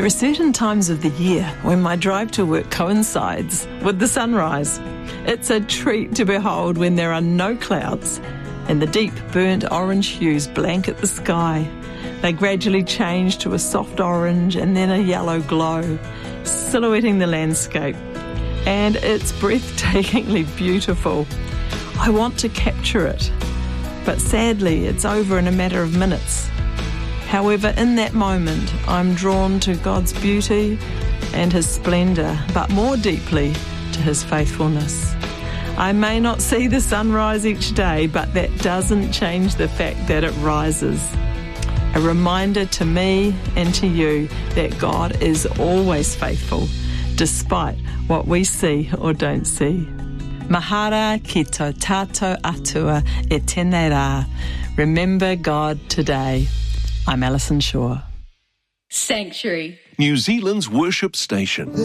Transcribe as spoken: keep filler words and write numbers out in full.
There are certain times of the year when my drive to work coincides with the sunrise. It's a treat to behold when there are no clouds and the deep burnt orange hues blanket the sky. They gradually change to a soft orange and then a yellow glow, silhouetting the landscape. And it's breathtakingly beautiful. I want to capture it, but sadly it's over in a matter of minutes. However, in that moment, I'm drawn to God's beauty and His splendour, but more deeply to His faithfulness. I may not see the sunrise each day, but that doesn't change the fact that it rises. A reminder to me and to you that God is always faithful, despite what we see or don't see. Mahara ki tō tātou atua e tēnei rā. Remember God today. I'm Alison Shaw. Sanctuary, New Zealand's worship station.